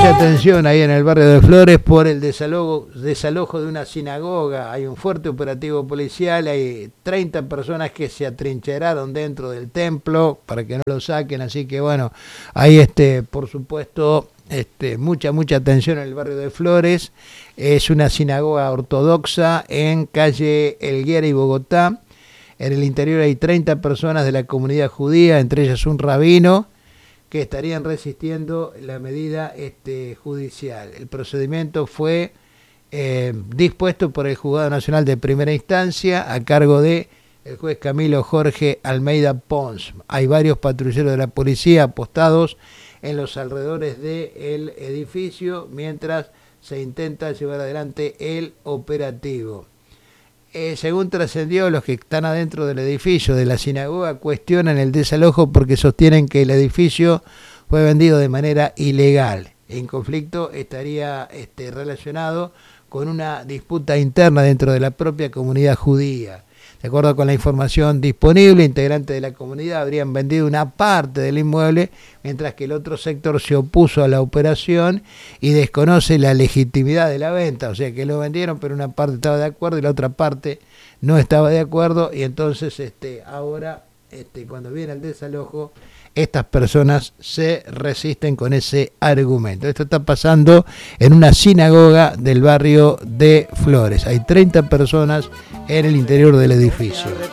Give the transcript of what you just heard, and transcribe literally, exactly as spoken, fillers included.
mucha tensión ahí en el barrio de Flores por el desalojo, desalojo de una sinagoga. Hay un fuerte operativo policial, hay treinta personas que se atrincheraron dentro del templo para que no lo saquen, así que bueno, hay este, por supuesto, este, mucha, mucha tensión en el barrio de Flores. Es una sinagoga ortodoxa en calle Elguera y Bogotá. En el interior hay treinta personas de la comunidad judía, entre ellas un rabino, que estarían resistiendo la medida este, judicial. El procedimiento fue eh, dispuesto por el Juzgado Nacional de Primera Instancia a cargo de el juez Camilo Jorge Almeida Pons. Hay varios patrulleros de la policía apostados en los alrededores del edificio mientras se intenta llevar adelante el operativo. Eh, según trascendió, los que están adentro del edificio de la sinagoga cuestionan el desalojo porque sostienen que el edificio fue vendido de manera ilegal. En conflicto estaría este, relacionado con una disputa interna dentro de la propia comunidad judía. De acuerdo con la información disponible, integrantes de la comunidad habrían vendido una parte del inmueble, mientras que el otro sector se opuso a la operación y desconoce la legitimidad de la venta. O sea que lo vendieron, pero una parte estaba de acuerdo y la otra parte no estaba de acuerdo. Y entonces este, ahora, este, cuando viene el desalojo, estas personas se resisten con ese argumento. Esto está pasando en una sinagoga del barrio de Flores. Hay treinta personas en el interior del edificio.